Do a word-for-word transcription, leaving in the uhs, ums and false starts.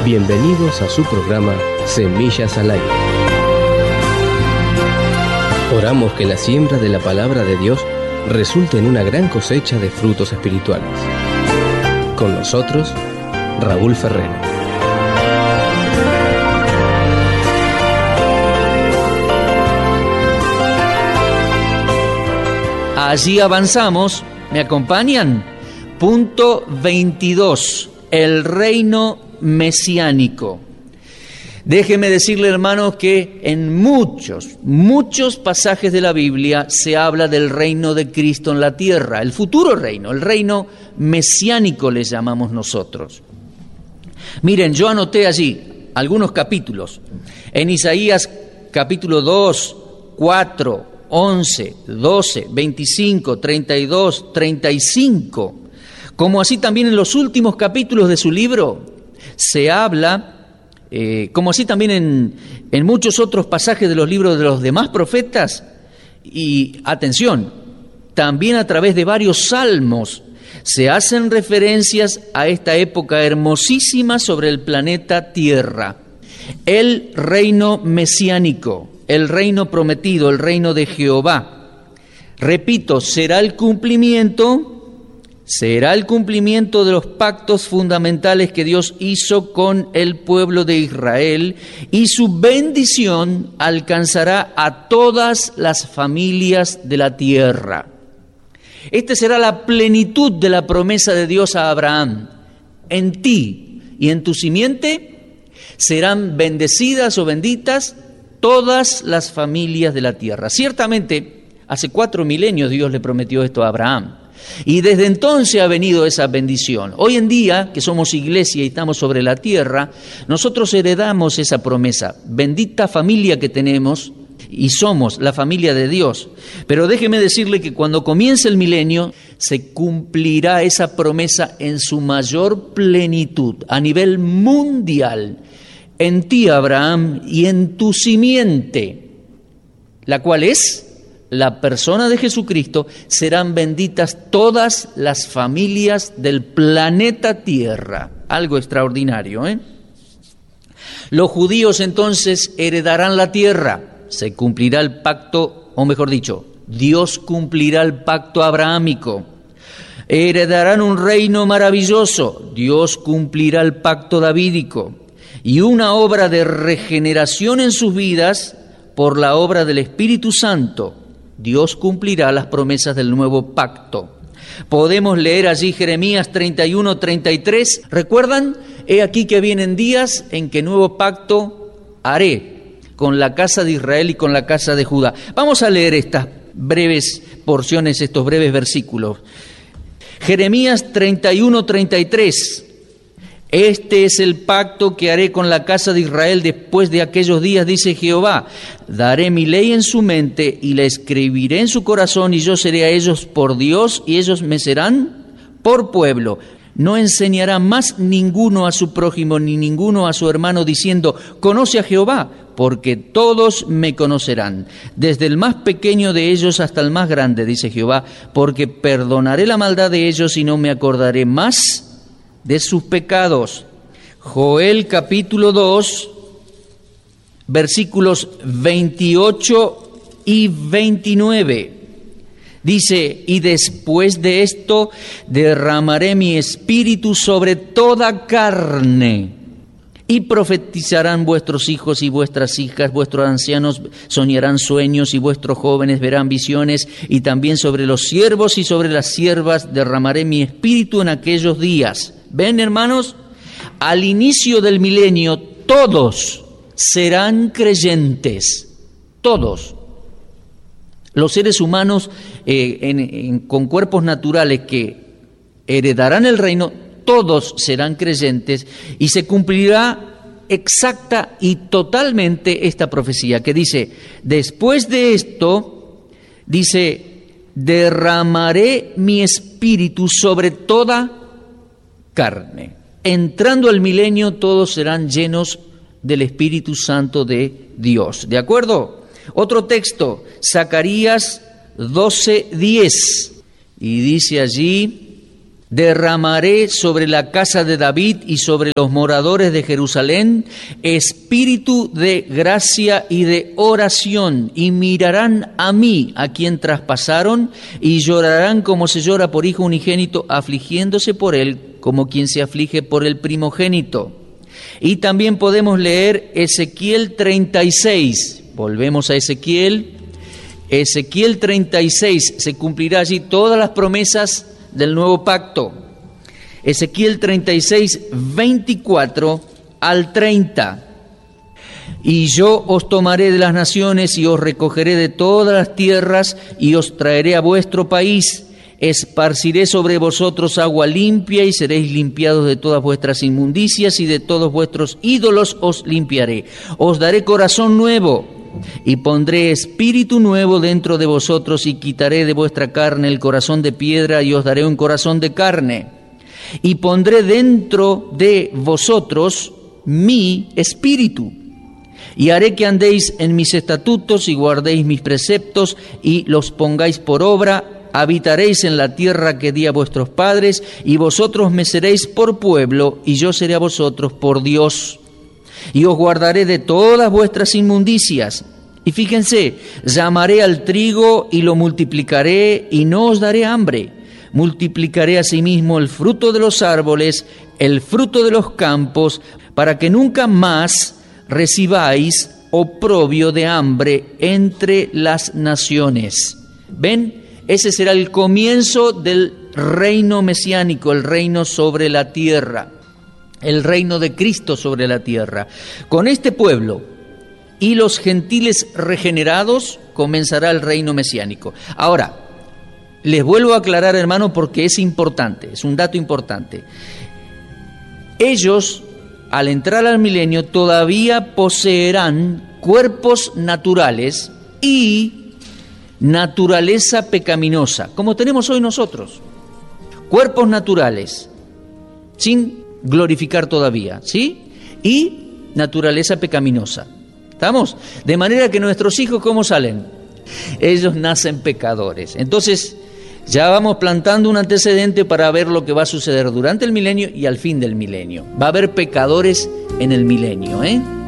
Bienvenidos a su programa Semillas al Aire. Oramos que la siembra de la palabra de Dios resulte en una gran cosecha de frutos espirituales. Con nosotros, Raúl Ferrero. Allí avanzamos, ¿me acompañan? Punto veintidós, el reino mesiánico. Déjeme decirle, hermanos, que en muchos, muchos pasajes de la Biblia se habla del reino de Cristo en la tierra, el futuro reino, el reino mesiánico le llamamos nosotros. Miren, yo anoté allí algunos capítulos. En Isaías capítulo dos, cuatro, once, doce, veinticinco, treinta y dos, treinta y cinco, como así también en los últimos capítulos de su libro se habla, eh, como así también en, en muchos otros pasajes de los libros de los demás profetas, y atención, también a través de varios salmos se hacen referencias a esta época hermosísima sobre el planeta Tierra, el reino mesiánico, el reino prometido, el reino de Jehová. Repito, será el cumplimiento, será el cumplimiento de los pactos fundamentales que Dios hizo con el pueblo de Israel, y su bendición alcanzará a todas las familias de la tierra. Esta será la plenitud de la promesa de Dios a Abraham. En ti y en tu simiente serán bendecidas o benditas todas las familias de la tierra. Ciertamente, hace cuatro milenios Dios le prometió esto a Abraham. Y desde entonces ha venido esa bendición. Hoy en día, que somos iglesia y estamos sobre la tierra, nosotros heredamos esa promesa. Bendita familia que tenemos, y somos la familia de Dios. Pero déjeme decirle que cuando comience el milenio, se cumplirá esa promesa en su mayor plenitud, a nivel mundial. En ti, Abraham, y en tu simiente, la cual es la persona de Jesucristo, serán benditas todas las familias del planeta Tierra. Algo extraordinario, ¿eh? Los judíos entonces heredarán la tierra, se cumplirá el pacto, o mejor dicho, Dios cumplirá el pacto abrahámico. Heredarán un reino maravilloso, Dios cumplirá el pacto davídico. Y una obra de regeneración en sus vidas por la obra del Espíritu Santo. Dios cumplirá las promesas del nuevo pacto. Podemos leer allí Jeremías treinta y uno, treinta y tres. ¿Recuerdan? He aquí que vienen días en que nuevo pacto haré con la casa de Israel y con la casa de Judá. Vamos a leer estas breves porciones, estos breves versículos. Jeremías treinta y uno, treinta y tres. Este es el pacto que haré con la casa de Israel después de aquellos días, dice Jehová. Daré mi ley en su mente y la escribiré en su corazón, y yo seré a ellos por Dios y ellos me serán por pueblo. No enseñará más ninguno a su prójimo ni ninguno a su hermano diciendo, conoce a Jehová, porque todos me conocerán, desde el más pequeño de ellos hasta el más grande, dice Jehová, porque perdonaré la maldad de ellos y no me acordaré más de sus pecados. Joel capítulo dos, versículos veintiocho y veintinueve. Dice, y después de esto derramaré mi espíritu sobre toda carne, y profetizarán vuestros hijos y vuestras hijas, vuestros ancianos soñarán sueños y vuestros jóvenes verán visiones, y también sobre los siervos y sobre las siervas derramaré mi espíritu en aquellos días. ¿Ven, hermanos? Al inicio del milenio todos serán creyentes, todos. Los seres humanos eh, en, en, con cuerpos naturales que heredarán el reino, todos serán creyentes, y se cumplirá exacta y totalmente esta profecía que dice, después de esto, dice, derramaré mi espíritu sobre toda carne. Entrando al milenio, todos serán llenos del Espíritu Santo de Dios. ¿De acuerdo? Otro texto, Zacarías doce, diez. Y dice allí, derramaré sobre la casa de David y sobre los moradores de Jerusalén espíritu de gracia y de oración, y mirarán a mí, a quien traspasaron, y llorarán como se llora por hijo unigénito, afligiéndose por él como quien se aflige por el primogénito. Y también podemos leer Ezequiel treinta y seis. Volvemos a Ezequiel. Ezequiel treinta y seis, se cumplirá allí todas las promesas del nuevo pacto. Ezequiel treinta y seis, veinticuatro al treinta. Y yo os tomaré de las naciones y os recogeré de todas las tierras y os traeré a vuestro país. Esparciré sobre vosotros agua limpia y seréis limpiados de todas vuestras inmundicias, y de todos vuestros ídolos os limpiaré. Os daré corazón nuevo y pondré espíritu nuevo dentro de vosotros, y quitaré de vuestra carne el corazón de piedra y os daré un corazón de carne. Y pondré dentro de vosotros mi espíritu, y haré que andéis en mis estatutos y guardéis mis preceptos y los pongáis por obra. Habitaréis en la tierra que di a vuestros padres, y vosotros me seréis por pueblo, y yo seré a vosotros por Dios. Y os guardaré de todas vuestras inmundicias. Y fíjense, llamaré al trigo y lo multiplicaré, y no os daré hambre. Multiplicaré asimismo el fruto de los árboles, el fruto de los campos, para que nunca más recibáis oprobio de hambre entre las naciones. ¿Ven? Ese será el comienzo del reino mesiánico, el reino sobre la tierra, el reino de Cristo sobre la tierra. Con este pueblo y los gentiles regenerados comenzará el reino mesiánico. Ahora, les vuelvo a aclarar, hermano, porque es importante, es un dato importante. Ellos, al entrar al milenio, todavía poseerán cuerpos naturales y naturaleza pecaminosa, como tenemos hoy nosotros. Cuerpos naturales, sin glorificar todavía, ¿sí? Y naturaleza pecaminosa. ¿Estamos? De manera que nuestros hijos, ¿cómo salen? Ellos nacen pecadores. Entonces, ya vamos plantando un antecedente para ver lo que va a suceder durante el milenio y al fin del milenio. Va a haber pecadores en el milenio, ¿eh?